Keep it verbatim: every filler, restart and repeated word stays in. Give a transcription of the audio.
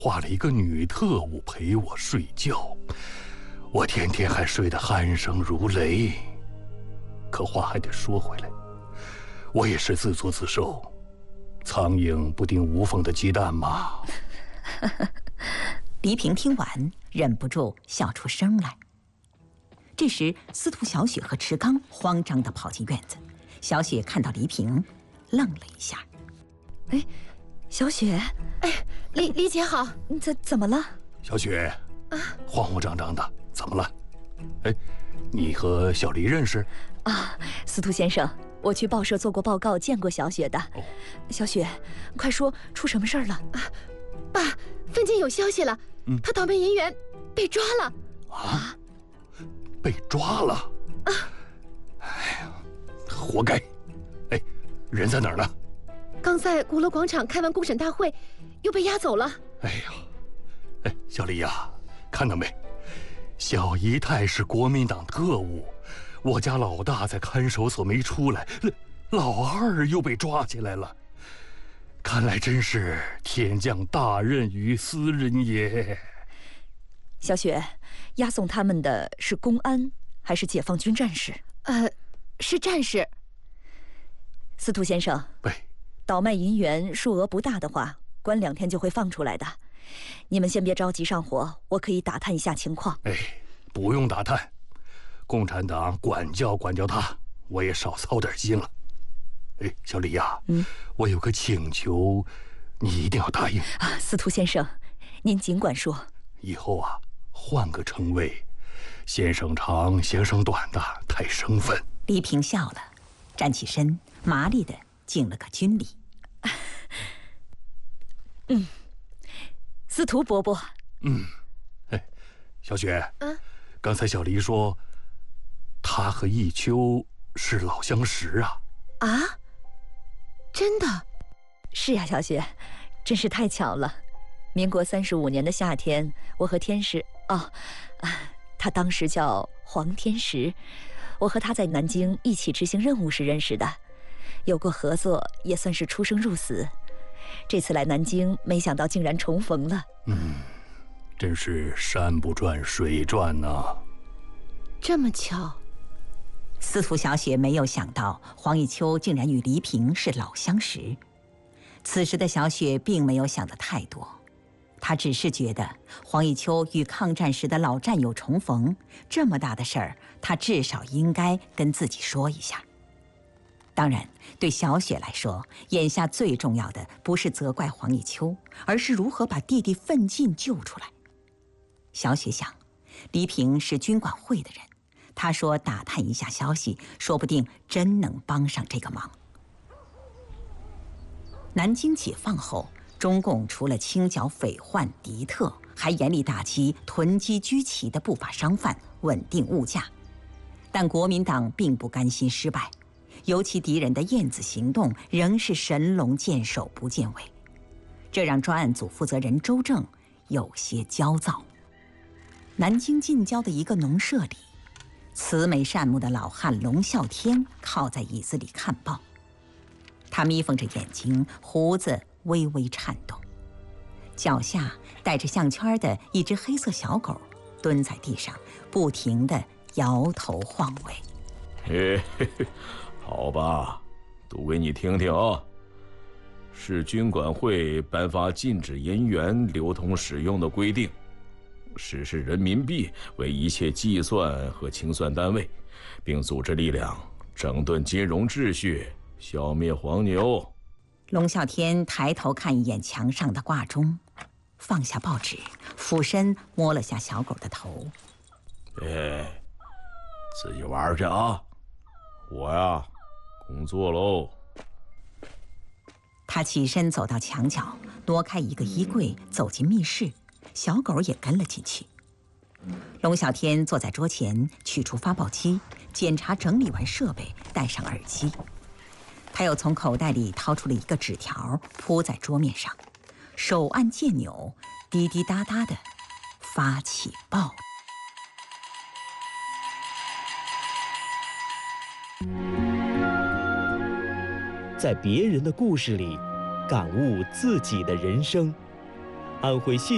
画了一个女特务陪我睡觉，我天天还睡得鼾声如雷。可话还得说回来，我也是自作自受。苍蝇不叮无缝的鸡蛋嘛。 黎平听完，忍不住笑出声来。这时，司徒小雪和池刚慌张地跑进院子。小雪看到黎平，愣了一下。 哎，小雪， 哎，黎黎姐好， 怎怎么了？ 小雪，啊，慌慌张张的，怎么了？哎，你和小黎认识？ 啊，司徒先生，我去报社做过报告，见过小雪的。哦，小雪，快说，出什么事儿了？啊， 爸，份间有消息了，嗯，他倒霉银元被抓了。 啊？被抓了？啊！哎呀，活该！哎，人在哪儿呢？ 刚在鼓楼广场开完公审大会，又被押走了。 哎呀，哎，小黎呀，看到没？小姨太是国民党特务，我家老大在看守所没出来，老二又被抓起来了。看来真是天降大任于斯人也。 小雪，押送他们的是公安还是解放军战士？ 呃，是战士。 司徒先生， 喂， 倒卖银元数额不大的话，关两天就会放出来的。你们先别着急上火，我可以打探一下情况。 哎，不用打探，共产党管教管教他，我也少操点心了。哎，小李呀，嗯，我有个请求，你一定要答应啊。司徒先生，您尽管说。 以后啊，换个称谓，先生长先生短的太生分。 黎平笑了，站起身，麻利的敬了个军礼。 嗯，司徒伯伯。 嗯，哎，小雪，嗯，刚才小黎说，他和弈秋是老相识啊。 啊？真的？ 是呀，小雪，真是太巧了。民国三十五年的夏天，我和天石哦，啊，他当时叫黄天石，我和他在南京一起执行任务时认识的，有过合作，也算是出生入死。这次来南京，没想到竟然重逢了。 嗯，真是山不转水转呐、啊。 这么巧。 司徒小雪没有想到黄以秋竟然与黎平是老相识。此时的小雪并没有想得太多，她只是觉得黄以秋与抗战时的老战友重逢，这么大的事儿，她至少应该跟自己说一下。当然，对小雪来说，眼下最重要的不是责怪黄以秋，而是如何把弟弟奋进救出来。小雪想，黎平是军管会的人，他说打探一下消息，说不定真能帮上这个忙。南京解放后，中共除了清剿匪患敌特，还严厉打击囤积居奇的不法商贩，稳定物价。但国民党并不甘心失败，尤其敌人的燕子行动仍是神龙见首不见尾，这让专案组负责人周正有些焦躁。南京近郊的一个农舍里，慈眉善目的老汉龙啸天靠在椅子里看报，他眯缝着眼睛，胡子微微颤动，脚下带着项圈的一只黑色小狗蹲在地上，不停地摇头晃尾。 嘿嘿嘿，好吧，读给你听听啊。市军管会颁发禁止银元流通使用的规定，实施人民币为一切计算和清算单位，并组织力量整顿金融秩序，消灭黄牛。 龙啸天抬头看一眼墙上的挂钟，放下报纸，俯身摸了下小狗的头。 哎，自己玩去啊，我呀，工作喽。 他起身走到墙角，挪开一个衣柜，走进密室，小狗也跟了进去。龙啸天坐在桌前，取出发报机，检查整理完设备，戴上耳机。他又从口袋里掏出了一个纸条，铺在桌面上，手按键钮，滴滴答答地发起报。 在别人的故事里，感悟自己的人生。安徽戏